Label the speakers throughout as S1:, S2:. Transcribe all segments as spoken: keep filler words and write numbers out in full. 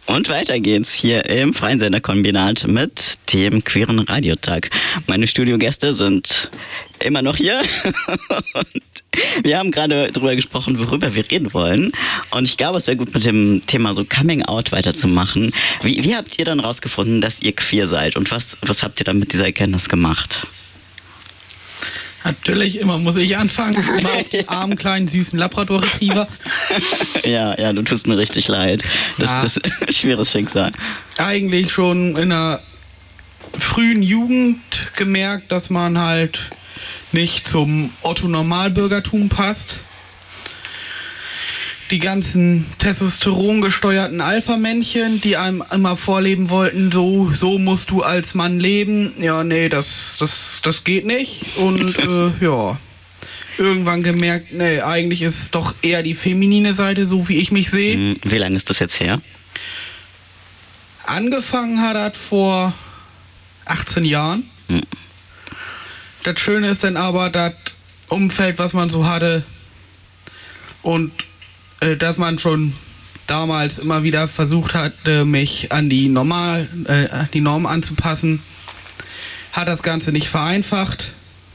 S1: Und weiter geht's hier im Freien Senderkombinat mit dem queeren Radiotag. Meine Studiogäste sind immer noch hier und wir haben gerade darüber gesprochen, worüber wir reden wollen. Und ich glaube, es wäre gut, mit dem Thema so Coming Out weiterzumachen. Wie, wie habt ihr dann rausgefunden, dass ihr queer seid und was, was habt ihr dann mit dieser Erkenntnis gemacht?
S2: Natürlich, immer muss ich anfangen. Immer auf die armen, kleinen, süßen Labrador-Retriever.
S1: Ja, ja, du tust mir richtig leid. Das,
S2: Ja.
S1: das ist ein schweres Schicksal.
S2: Eigentlich schon in der frühen Jugend gemerkt, dass man halt nicht zum Otto-Normalbürgertum passt. Die ganzen testosterongesteuerten Alpha-Männchen, die einem immer vorleben wollten, so, so musst du als Mann leben. Ja, nee, das, das, das geht nicht. Und äh, ja, irgendwann gemerkt, nee, eigentlich ist es doch eher die feminine Seite, so wie ich mich sehe.
S1: Hm, Wie lange ist das jetzt her?
S2: Angefangen hat das vor achtzehn Jahren.
S1: Hm.
S2: Das Schöne ist dann aber, das Umfeld, was man so hatte und äh, dass man schon damals immer wieder versucht hat, äh, mich an die Normal, äh, die Norm anzupassen, hat das Ganze nicht vereinfacht.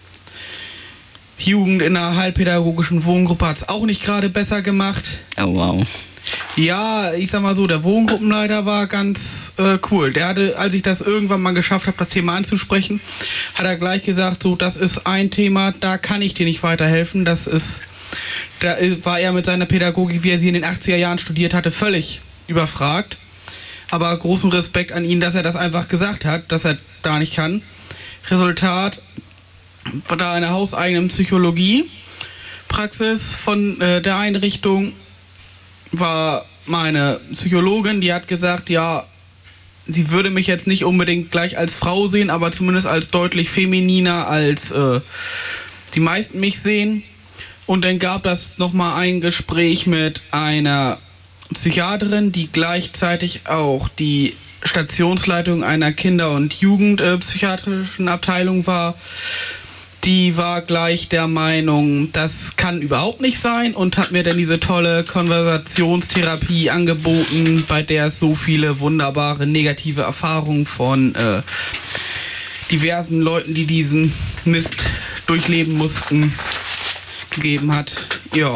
S2: Jugend in einer heilpädagogischen Wohngruppe hat es auch nicht gerade besser gemacht.
S1: Oh wow.
S2: Ja, ich sag mal so, der Wohngruppenleiter war ganz äh, cool. Der hatte, als ich das irgendwann mal geschafft habe, das Thema anzusprechen, hat er gleich gesagt, so, das ist ein Thema, da kann ich dir nicht weiterhelfen. Das ist, da war er mit seiner Pädagogik, wie er sie in den achtziger Jahren studiert hatte, völlig überfragt. Aber großen Respekt an ihn, dass er das einfach gesagt hat, dass er da nicht kann. Resultat war da eine hauseigene Psychologiepraxis von äh, der Einrichtung. War meine Psychologin, die hat gesagt, ja, sie würde mich jetzt nicht unbedingt gleich als Frau sehen, aber zumindest als deutlich femininer, als äh, die meisten mich sehen. Und dann gab das nochmal ein Gespräch mit einer Psychiaterin, die gleichzeitig auch die Stationsleitung einer Kinder- und Jugendpsychiatrischen äh, Abteilung war. Die war gleich der Meinung, das kann überhaupt nicht sein und hat mir dann diese tolle Konversationstherapie angeboten, bei der es so viele wunderbare negative Erfahrungen von äh, diversen Leuten, die diesen Mist durchleben mussten, gegeben hat. Ja.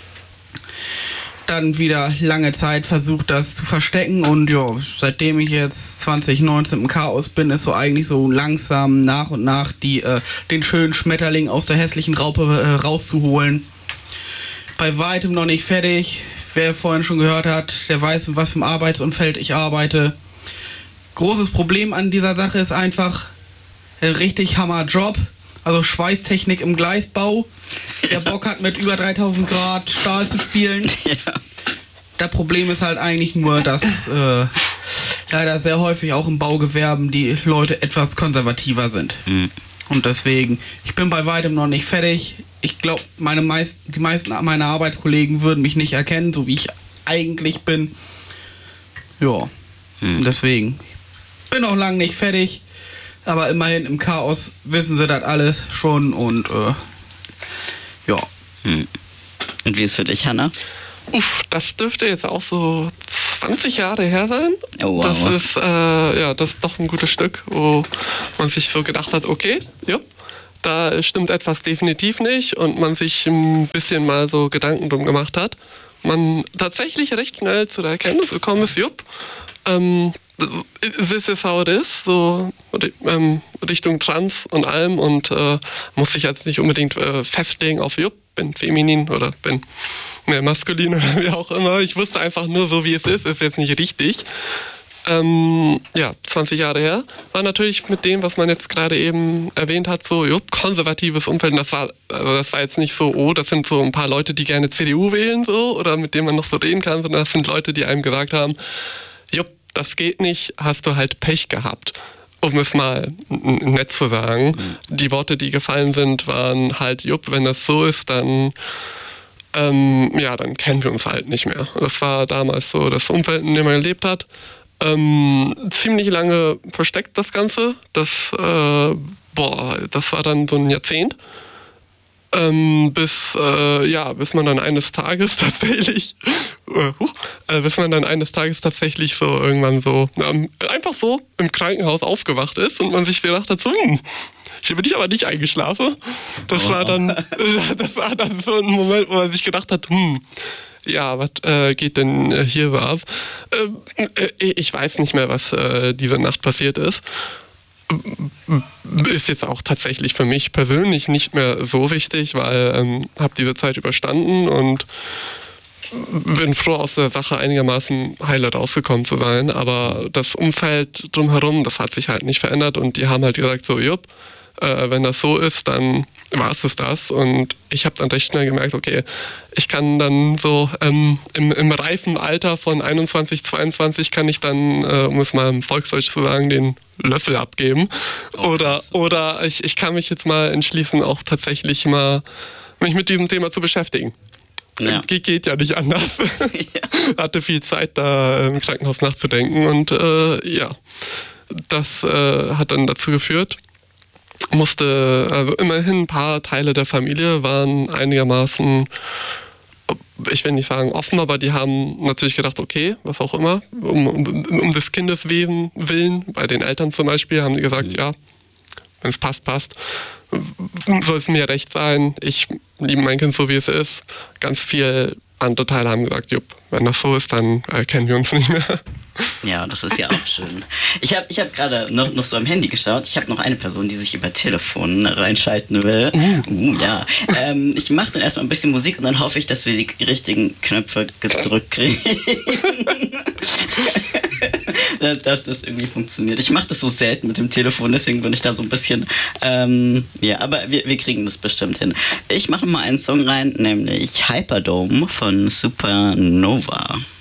S2: Dann wieder lange Zeit versucht, das zu verstecken und ja, seitdem ich jetzt zwanzig neunzehn im Chaos bin, ist so eigentlich so langsam nach und nach die, äh, den schönen Schmetterling aus der hässlichen Raupe äh, rauszuholen. Bei weitem noch nicht fertig. Wer vorhin schon gehört hat, der weiß, in was für einem Arbeitsumfeld ich arbeite. Großes Problem an dieser Sache ist einfach ein richtig Hammerjob. Also Schweißtechnik im Gleisbau. Der Bock hat mit über dreitausend Grad Stahl zu spielen.
S1: Ja.
S2: Das Problem ist halt eigentlich nur, dass äh, leider sehr häufig auch im Baugewerben die Leute etwas konservativer sind.
S1: Mhm.
S2: Und deswegen, ich bin bei weitem noch nicht fertig. Ich glaube, meine meist, die meisten meiner Arbeitskollegen würden mich nicht erkennen, so wie ich eigentlich bin. Ja,
S1: Mhm.
S2: deswegen. Ich bin noch lange nicht fertig. Aber immerhin im Chaos wissen sie das alles schon und äh, ja.
S1: Hm. Und wie ist es für dich, Hannah?
S3: Uff, das dürfte jetzt auch so zwanzig Jahre her sein.
S1: Oh, wow.
S3: Das ist, äh, ja, das ist doch ein gutes Stück, wo man sich so gedacht hat, okay, ja, da stimmt etwas definitiv nicht und man sich ein bisschen mal so Gedanken drum gemacht hat. Man tatsächlich recht schnell zu der Erkenntnis gekommen ist, jupp, ähm, this is how it is, so ähm, Richtung Trans und allem und äh, muss sich jetzt nicht unbedingt äh, festlegen auf, jupp, bin feminin oder bin mehr maskulin oder wie auch immer. Ich wusste einfach nur so, wie es ist, ist jetzt nicht richtig. Ähm, ja, zwanzig Jahre her, war natürlich mit dem, was man jetzt gerade eben erwähnt hat, so, jupp, konservatives Umfeld. Und das war, also das war jetzt nicht so, oh, das sind so ein paar Leute, die gerne C D U wählen, so, oder mit denen man noch so reden kann, sondern das sind Leute, die einem gesagt haben, jupp, das geht nicht, hast du halt Pech gehabt. Um es mal nett zu sagen. Mhm. Die Worte, die gefallen sind, waren halt, jupp, wenn das so ist, dann ähm, ja, dann kennen wir uns halt nicht mehr. Das war damals so das Umfeld, in dem man gelebt hat. Ähm, ziemlich lange versteckt das Ganze. Das, äh, boah, das war dann so ein Jahrzehnt. Äh, Ähm, bis, äh, ja, bis man dann eines Tages tatsächlich, äh, huch, äh, bis man dann eines Tages tatsächlich so irgendwann so, ähm, einfach so im Krankenhaus aufgewacht ist und man sich gedacht hat, so, hm, hier bin ich aber nicht eingeschlafen. Das
S1: Oh.
S3: war dann, äh, das war dann so ein Moment, wo man sich gedacht hat, hm, ja, was äh, geht denn äh, hier so ab? Ähm, äh, ich weiß nicht mehr, was äh, diese Nacht passiert ist. Ist jetzt auch tatsächlich für mich persönlich nicht mehr so wichtig, weil ähm, habe diese Zeit überstanden und bin froh, aus der Sache einigermaßen heile rausgekommen zu sein. Aber das Umfeld drumherum, das hat sich halt nicht verändert und die haben halt gesagt, so, jupp, äh, wenn das so ist, dann war es das. Und ich habe dann recht schnell gemerkt, okay, ich kann dann so ähm, im, im reifen Alter von einundzwanzig, zweiundzwanzig kann ich dann, äh, um es mal im Volksdeutsch zu sagen, den Löffel abgeben. Oder, oder ich, ich kann mich jetzt mal entschließen, auch tatsächlich mal mich mit diesem Thema zu beschäftigen.
S1: Ja.
S3: Ge- Geht ja nicht anders. Hatte viel Zeit, da im Krankenhaus nachzudenken und äh, ja, das äh, hat dann dazu geführt, musste, also immerhin ein paar Teile der Familie waren einigermaßen, ich will nicht sagen offen, aber die haben natürlich gedacht, okay, was auch immer, um, um, um des Kindes Wesen willen, bei den Eltern zum Beispiel, haben die gesagt, ja, wenn es passt, passt, soll es mir recht sein, ich liebe mein Kind so, wie es ist. Ganz viele andere Teile haben gesagt, jupp, wenn das so ist, dann äh, kennen wir uns nicht mehr.
S1: Ja, das ist ja auch schön. Ich habe ich hab gerade noch, noch so am Handy geschaut. Ich habe noch eine Person, die sich über Telefon reinschalten will. Uh, uh ja. Ähm, ich mache dann erstmal ein bisschen Musik und dann hoffe ich, dass wir die richtigen Knöpfe gedrückt kriegen. dass, dass das irgendwie funktioniert. Ich mache das so selten mit dem Telefon, deswegen bin ich da so ein bisschen... Ähm, ja, aber wir, wir kriegen das bestimmt hin. Ich mache mal einen Song rein, nämlich Hyperdome von Supernova.